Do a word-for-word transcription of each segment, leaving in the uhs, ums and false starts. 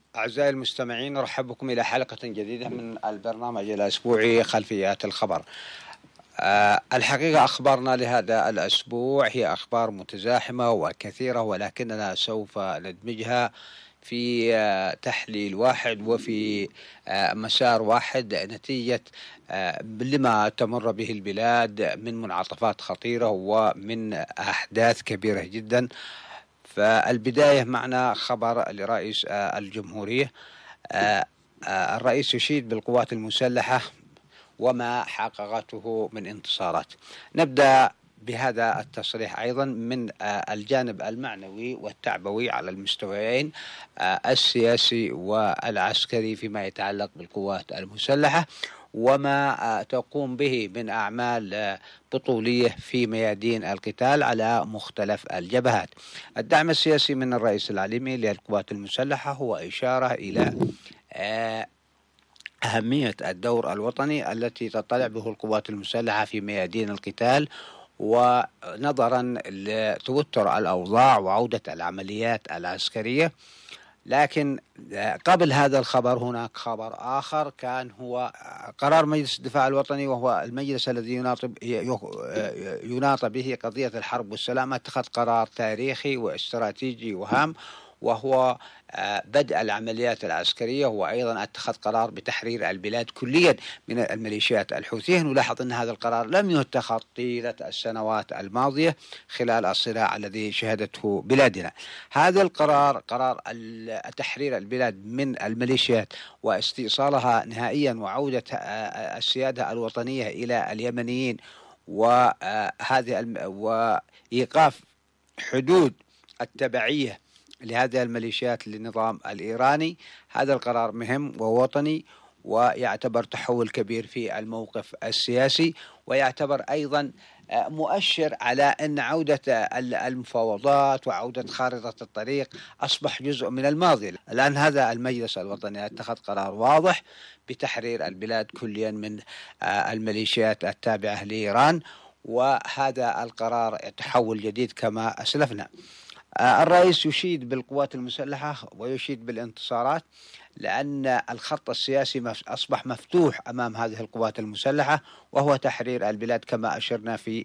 أعزائي المستمعين، أرحب بكم إلى حلقة جديدة من البرنامج الأسبوعي خلفيات الخبر. أه الحقيقة أخبارنا لهذا الأسبوع هي أخبار متزاحمة وكثيرة، ولكننا سوف ندمجها في أه تحليل واحد وفي أه مسار واحد نتيجة أه لما تمر به البلاد من منعطفات خطيرة ومن أحداث كبيرة جدا. فالبداية معنا خبر لرئيس الجمهورية. الرئيس يشيد بالقوات المسلحة وما حققته من انتصارات. نبدأ بهذا التصريح أيضا من الجانب المعنوي والتعبوي على المستويين السياسي والعسكري فيما يتعلق بالقوات المسلحة وما تقوم به من أعمال بطولية في ميادين القتال على مختلف الجبهات. الدعم السياسي من الرئيس العليمي للقوات المسلحة هو إشارة إلى أهمية الدور الوطني التي تطلع به القوات المسلحة في ميادين القتال، ونظرا لتوتر الأوضاع وعودة العمليات العسكرية. لكن قبل هذا الخبر هناك خبر آخر كان هو قرار مجلس الدفاع الوطني، وهو المجلس الذي يناطب يناط به قضية الحرب والسلام. اتخذ قرار تاريخي واستراتيجي وهام، وهو بدء العمليات العسكرية، وأيضا اتخذ قرار بتحرير البلاد كليا من الميليشيات الحوثية. نلاحظ أن هذا القرار لم يتخذ طيلة السنوات الماضية خلال الصراع الذي شهدته بلادنا. هذا القرار، قرار تحرير البلاد من الميليشيات واستئصالها نهائيا وعودة السيادة الوطنية إلى اليمنيين، وهذه وإيقاف حدود التبعية لهذه الميليشيات للنظام الإيراني. هذا القرار مهم ووطني، ويعتبر تحول كبير في الموقف السياسي، ويعتبر أيضا مؤشر على أن عودة المفاوضات وعودة خارطة الطريق أصبح جزء من الماضي. الآن هذا المجلس الوطني اتخذ قرار واضح بتحرير البلاد كليا من الميليشيات التابعة لإيران، وهذا القرار تحول جديد كما أسلفنا. الرئيس يشيد بالقوات المسلحة ويشيد بالانتصارات، لأن الخط السياسي أصبح مفتوح أمام هذه القوات المسلحة، وهو تحرير البلاد كما أشرنا في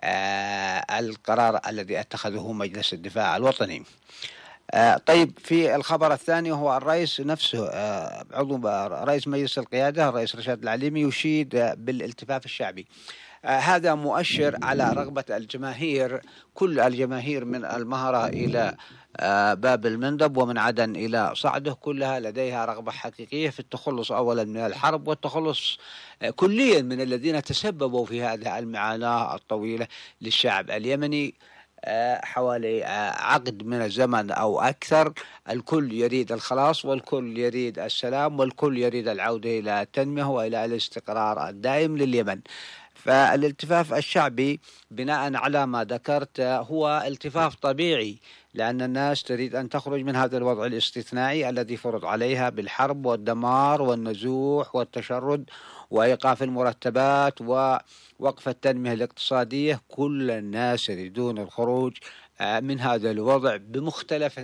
القرار الذي اتخذه مجلس الدفاع الوطني. طيب، في الخبر الثاني هو الرئيس نفسه، عضو رئيس مجلس القيادة الرئيس رشاد العليمي يشيد بالالتفاف الشعبي. آه هذا مؤشر على رغبة الجماهير، كل الجماهير من المهرة إلى آه باب المندب ومن عدن إلى صعده، كلها لديها رغبة حقيقية في التخلص أولا من الحرب، والتخلص آه كليا من الذين تسببوا في هذه المعاناة الطويلة للشعب اليمني. آه حوالي آه عقد من الزمن أو أكثر، الكل يريد الخلاص، والكل يريد السلام، والكل يريد العودة إلى التنمية وإلى الاستقرار الدائم لليمن. فالالتفاف الشعبي بناء على ما ذكرت هو التفاف طبيعي، لأن الناس تريد أن تخرج من هذا الوضع الاستثنائي الذي فرض عليها بالحرب والدمار والنزوح والتشرد وإيقاف المرتبات ووقف التنمية الاقتصادية. كل الناس يريدون الخروج من هذا الوضع بمختلف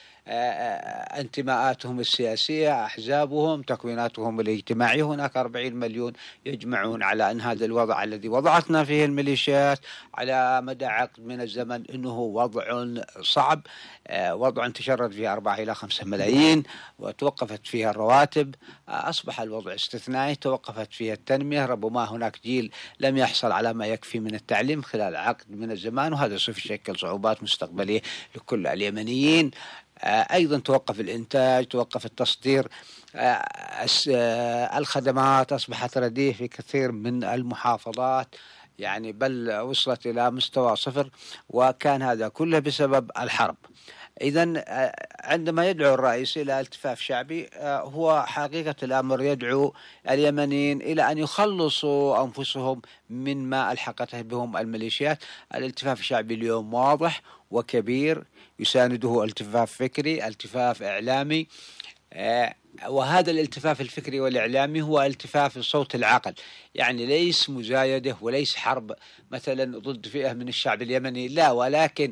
انتماءاتهم السياسية، أحزابهم، تكويناتهم الاجتماعية. هناك أربعين مليون يجمعون على أن هذا الوضع الذي وضعتنا فيه الميليشيات على مدى عقد من الزمن أنه وضع صعب، وضع تشرد فيه أربعة إلى خمسة ملايين، وتوقفت فيها الرواتب، أصبح الوضع استثنائي، توقفت فيها التنمية. ربما هناك جيل لم يحصل على ما يكفي من التعليم خلال عقد من الزمان، وهذا سوف يشكل صعوبات مستقبلية لكل اليمنيين. أيضا توقف الإنتاج، توقف التصدير، الخدمات أصبحت رديئة في كثير من المحافظات، يعني بل وصلت إلى مستوى صفر، وكان هذا كله بسبب الحرب. إذن عندما يدعو الرئيس إلى التفاف شعبي، هو حقيقة الأمر يدعو اليمنيين إلى أن يخلصوا أنفسهم من ما ألحقته بهم الميليشيات. الالتفاف الشعبي اليوم واضح وكبير، يسانده التفاف فكري، التفاف إعلامي، وهذا الالتفاف الفكري والإعلامي هو التفاف صوت العقل، يعني ليس مزايدة وليس حرب مثلا ضد فئة من الشعب اليمني، لا، ولكن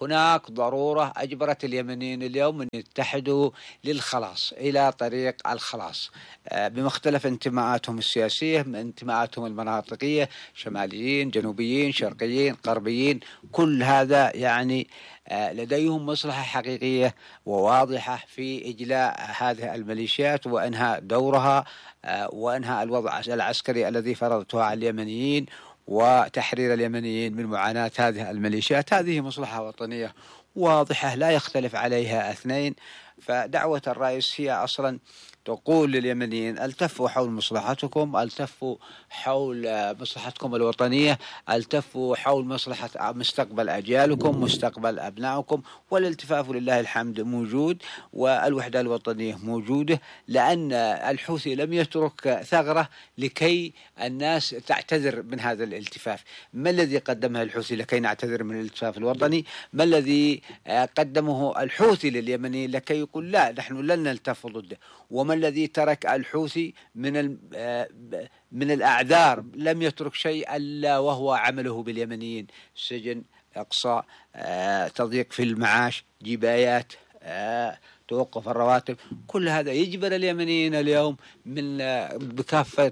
هناك ضرورة أجبرت اليمنيين اليوم أن يتحدوا للخلاص، إلى طريق الخلاص بمختلف انتماءاتهم السياسية، انتماءاتهم المناطقية، شماليين، جنوبيين، شرقيين، غربيين. كل هذا يعني لديهم مصلحة حقيقية وواضحة في إجلاء هذه الميليشيات وإنهاء دورها وإنهاء الوضع العسكري الذي فرضته على اليمنيين، وتحرير اليمنيين من معاناة هذه الميليشيات. هذه مصلحة وطنية واضحة لا يختلف عليها اثنين. فدعوة الرئيس هي أصلا تقول لليمنيين: التفوا حول مصلحتكم، التفوا حول مصلحتكم الوطنية، التفوا حول مصلحة مستقبل أجيالكم، مستقبل أبنائكم. والالتفاف لله الحمد موجود، والوحدة الوطنية موجودة، لأن الحوثي لم يترك ثغرة لكي الناس تعتذر من هذا الالتفاف. ما الذي قدمه الحوثي لكي نعتذر من الالتفاف الوطني؟ ما الذي قدمه الحوثي لليمنيين لكي يقول لا نحن لن نلتف ضده؟ وما الذي ترك الحوثي من من الأعذار؟ لم يترك شيء إلا وهو عمله باليمنيين: سجن، إقصاء، تضييق في المعاش، جبايات، توقف الرواتب. كل هذا يجبر اليمنيين اليوم من بكافة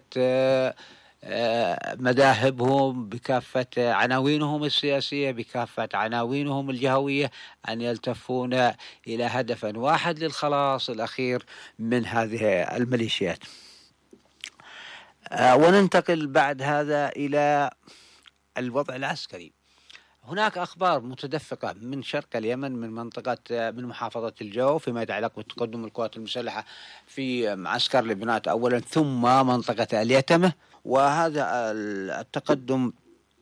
مذاهبهم، بكافة عناوينهم السياسية، بكافة عناوينهم الجهوية، أن يلتفون إلى هدف واحد للخلاص الأخير من هذه الميليشيات. وننتقل بعد هذا إلى الوضع العسكري. هناك أخبار متدفقة من شرق اليمن، من منطقة من محافظة الجو، فيما يتعلق بتقدم القوات المسلحة في معسكر لبنات أولا، ثم منطقة اليتمة. وهذا التقدم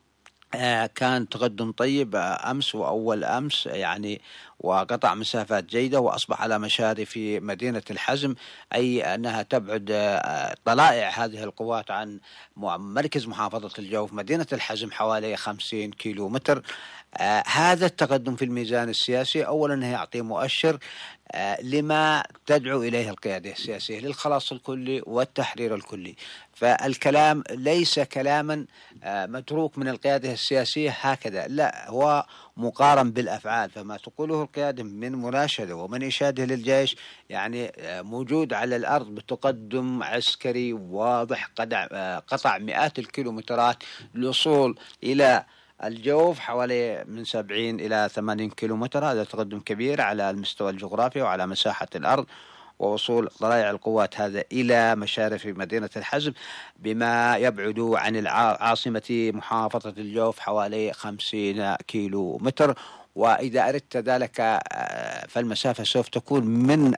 كان تقدم طيب أمس وأول أمس يعني، وقطع مسافات جيدة، وأصبح على مشارف في مدينة الحزم، أي أنها تبعد طلائع هذه القوات عن مركز محافظة الجوف مدينة الحزم حوالي خمسين كيلو متر. آه هذا التقدم في الميزان السياسي أولا يعطي مؤشر آه لما تدعو إليه القيادة السياسية، للخلاص الكلي والتحرير الكلي. فالكلام ليس كلاما آه متروك من القيادة السياسية هكذا، لا، هو مقارن بالأفعال. فما تقوله القيادة من مناشدة ومن إشادة للجيش يعني موجود على الأرض بتقدم عسكري واضح، قطع مئات الكيلومترات للوصول إلى الجوف حوالي من سبعين إلى ثمانين كيلومتر. هذا تقدم كبير على المستوى الجغرافي وعلى مساحة الأرض، ووصول ضلائع القوات هذا إلى مشارف مدينة الحزم بما يبعد عن العاصمة محافظة الجوف حوالي خمسين كيلو متر. وإذا أردت ذلك فالمسافة سوف تكون من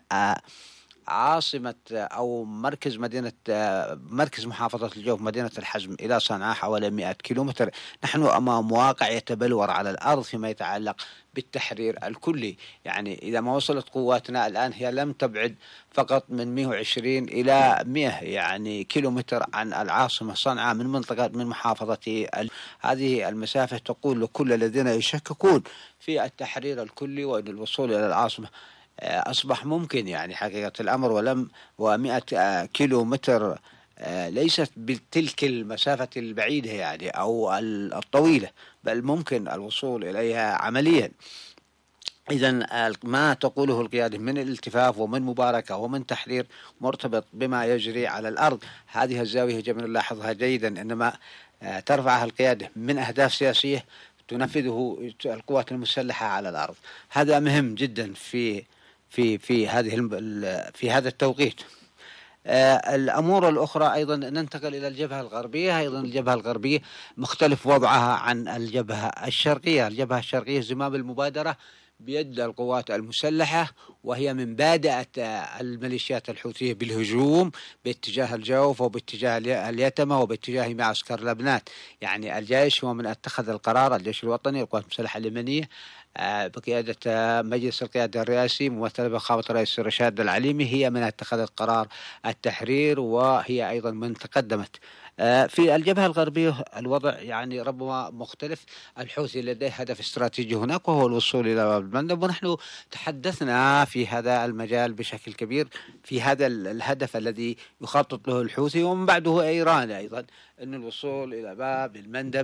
عاصمة أو مركز مدينة مركز محافظة الجوف مدينة الحزم إلى صنعاء حوالي مئة كيلومتر. نحن أمام واقع يتبلور على الأرض فيما يتعلق بالتحرير الكلي. يعني إذا ما وصلت قواتنا الآن، هي لم تبعد فقط من مئة وعشرين إلى مئة يعني كيلومتر عن العاصمة صنعاء من منطقة من محافظة. هذه المسافة تقول لكل الذين يشككون في التحرير الكلي وأن الوصول إلى العاصمة أصبح ممكن يعني حقيقة الأمر. ولم ومئة كيلو متر ليست بتلك المسافة البعيدة يعني أو الطويلة، بل ممكن الوصول إليها عمليا. إذن ما تقوله القيادة من الالتفاف ومن مباركة ومن تحرير مرتبط بما يجري على الأرض. هذه الزاوية يجب أن نلاحظها جيدا، إنما ترفعها القيادة من أهداف سياسية تنفذه القوات المسلحة على الأرض. هذا مهم جدا في في في هذه في هذا التوقيت. آه الأمور الأخرى أيضا ننتقل إلى الجبهة الغربية. أيضا الجبهة الغربية مختلف وضعها عن الجبهة الشرقية. الجبهة الشرقية زمام المبادرة بيد القوات المسلحة، وهي من بادئة الميليشيات الحوثية بالهجوم باتجاه الجوف وباتجاه اليتمة وباتجاه معسكر لبنان. يعني الجيش هو من اتخذ القرار، الجيش الوطني القوات المسلحة اليمنية بقيادة مجلس القيادة الرئاسي ممثلة بفخامة الرئيس رشاد العليمي، هي من اتخذت قرار التحرير، وهي أيضا من تقدمت. في الجبهة الغربية الوضع يعني ربما مختلف. الحوثي لديه هدف استراتيجي هناك وهو الوصول إلى باب المندب، ونحن تحدثنا في هذا المجال بشكل كبير في هذا الهدف الذي يخطط له الحوثي ومن بعده إيران أيضا، أن الوصول إلى باب المندب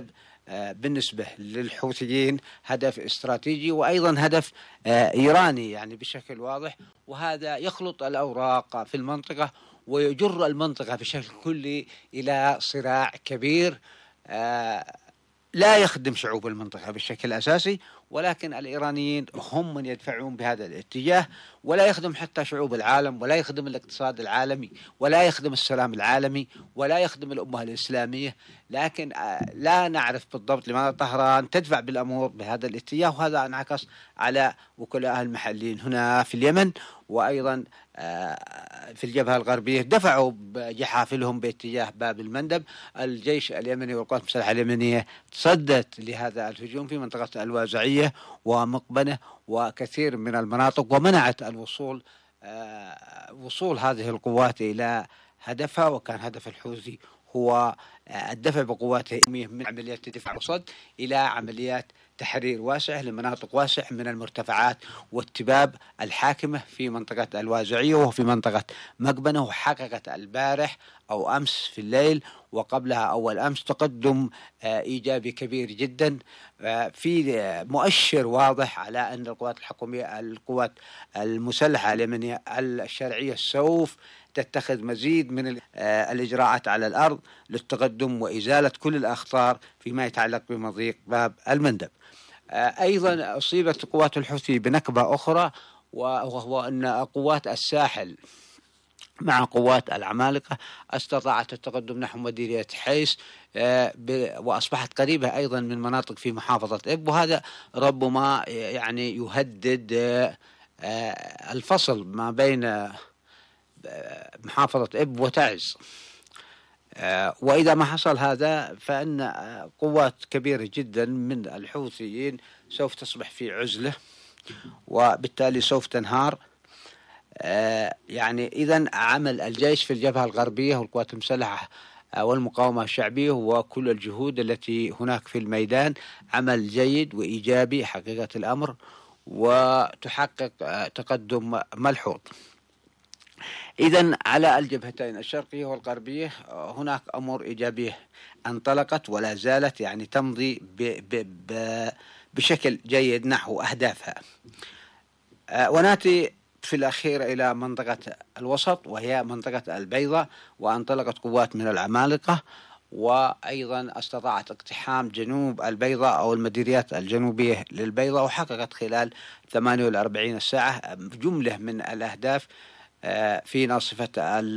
بالنسبة للحوثيين هدف استراتيجي وأيضا هدف إيراني يعني بشكل واضح، وهذا يخلط الأوراق في المنطقة ويجر المنطقة بشكل كلي إلى صراع كبير لا يخدم شعوب المنطقة بشكل أساسي، ولكن الإيرانيين هم من يدفعون بهذا الاتجاه، ولا يخدم حتى شعوب العالم، ولا يخدم الاقتصاد العالمي، ولا يخدم السلام العالمي، ولا يخدم الأمة الإسلامية. لكن لا نعرف بالضبط لماذا طهران تدفع بالأمور بهذا الاتجاه، وهذا انعكس على وكلاء المحليين هنا في اليمن، وأيضا في الجبهة الغربية دفعوا جحافلهم باتجاه باب المندب. الجيش اليمني والقوات المسلحة اليمنية تصدت لهذا الهجوم في منطقة الوازعية ومقبنة وكثير من المناطق، ومنعت الوصول وصول هذه القوات إلى هدفها، وكان هدف الحوثي هو الدفع بقواته من عمليات الدفاع والصد إلى عمليات تحرير واسع لمناطق واسع من المرتفعات والتباب الحاكمة في منطقة الوازعية وفي منطقة مقبنة. وحققت البارح أو أمس في الليل وقبلها أول أمس تقدم إيجابي كبير جدا، في مؤشر واضح على أن القوات الحكومية القوات المسلحة اليمنية الشرعية سوف تتخذ مزيد من الإجراءات على الأرض للتقدم وإزالة كل الأخطار فيما يتعلق بمضيق باب المندب. أيضا أصيبت قوات الحوثي بنكبة أخرى، وهو أن قوات الساحل مع قوات العمالقة استطاعت التقدم نحو مديرية حيس، وأصبحت قريبة أيضا من مناطق في محافظة إب، وهذا ربما يعني يهدد الفصل ما بين محافظة إب وتعز. وإذا ما حصل هذا فإن قوات كبيرة جدا من الحوثيين سوف تصبح في عزلة، وبالتالي سوف تنهار. يعني إذن عمل الجيش في الجبهة الغربية والقوات المسلحة والمقاومة الشعبية وكل الجهود التي هناك في الميدان عمل جيد وإيجابي حقيقة الأمر، وتحقق تقدم ملحوظ. إذن على الجبهتين الشرقية والغربية هناك أمور إيجابية انطلقت ولا زالت يعني تمضي ب ب ب بشكل جيد نحو أهدافها. ونأتي في الأخير إلى منطقة الوسط وهي منطقة البيضاء، وانطلقت قوات من العمالقة وأيضا استطاعت اقتحام جنوب البيضاء أو المديريات الجنوبية للبيضاء، وحققت خلال ثمانية وأربعين ساعة جملة من الأهداف في ناصفة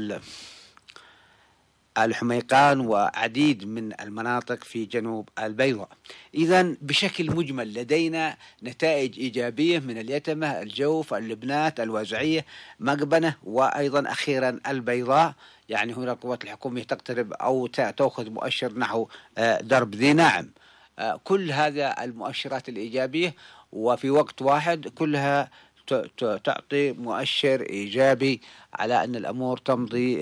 الحميقان وعديد من المناطق في جنوب البيضاء. إذن بشكل مجمل لدينا نتائج إيجابية من اليتمة، الجوف، اللبنات، الوازعية، مقبنة، وأيضا أخيرا البيضاء. يعني هنا القوات الحكومية تقترب أو تأخذ مؤشر نحو درب ذي ناعم. كل هذا المؤشرات الإيجابية وفي وقت واحد كلها تعطي مؤشر إيجابي على أن الأمور تمضي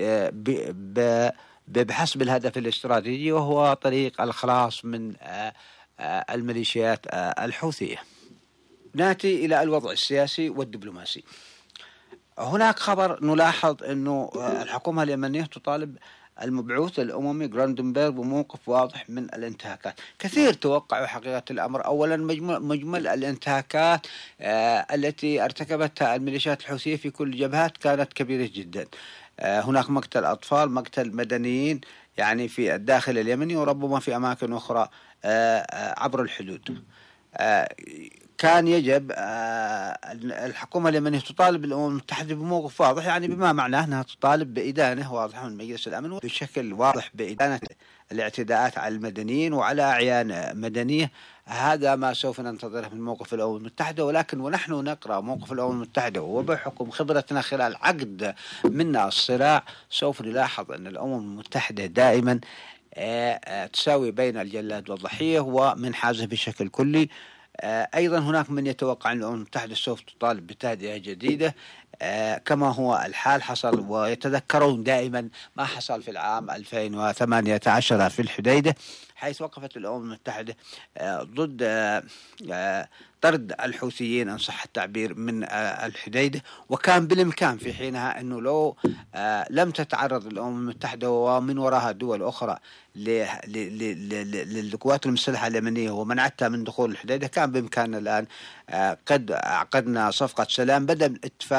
بحسب الهدف الاستراتيجي، وهو طريق الخلاص من الميليشيات الحوثية. نأتي إلى الوضع السياسي والدبلوماسي. هناك خبر نلاحظ أنه الحكومة اليمنية تطالب المبعوث الأممي جراندنبرغ بموقف واضح من الانتهاكات. كثير توقعوا حقيقة الأمر أولا مجمل, مجمل الانتهاكات آه التي ارتكبتها الميليشيات الحوثية في كل الجبهات كانت كبيرة جدا. آه هناك مقتل أطفال، مقتل مدنيين يعني في الداخل اليمني وربما في أماكن أخرى آه آه عبر الحدود. آه كان يجب الحكومة اليمنية تطالب الأمم المتحدة بموقف واضح، يعني بما معناه أنها تطالب بإدانة واضحة من مجلس الأمن بشكل واضح بإدانة الاعتداءات على المدنيين وعلى أعيان مدنية. هذا ما سوف ننتظره من موقف الأمم المتحدة. ولكن ونحن نقرأ موقف الأمم المتحدة وبحكم خبرتنا خلال عقد منا الصراع سوف نلاحظ أن الأمم المتحدة دائما تساوي بين الجلاد والضحية ومنحازة بشكل كلي. أيضا هناك من يتوقع أن الأمم المتحدة سوف تطالب بتهدئة جديدة كما هو الحال حصل، ويتذكرون دائما ما حصل في العام ألفين وثمانية عشر في الحديدة، حيث وقفت الأمم المتحدة ضد طرد الحوثيين إن صح التعبير من الحديدة. وكان بالإمكان في حينها أنه لو لم تتعرض الأمم المتحدة ومن وراها دول أخرى للقوات المسلحة اليمنية ومنعتها من دخول الحديدة، كان بإمكاننا الآن قد عقدنا صفقة سلام بدل اتفاق